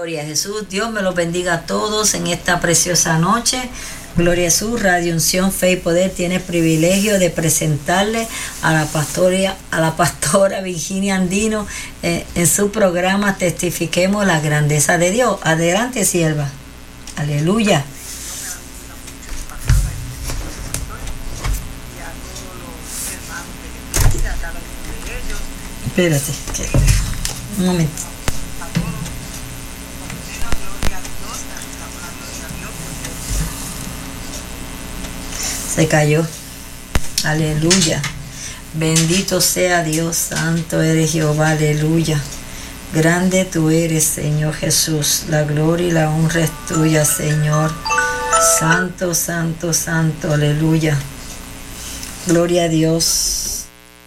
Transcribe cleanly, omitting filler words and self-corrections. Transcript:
Gloria a Jesús. Dios me los bendiga a todos en esta preciosa noche. Gloria a Jesús. Radio Unción, Fe y Poder tiene el privilegio de presentarle a la pastora Virginia Andino en su programa Testifiquemos la grandeza de Dios. Adelante, sierva. Aleluya. Espérate, un momento. Se cayó. Aleluya. Bendito sea Dios, santo eres Jehová, aleluya. Grande tú eres, Señor Jesús. La gloria y la honra es tuya, Señor. Santo, santo, santo, aleluya. Gloria a Dios.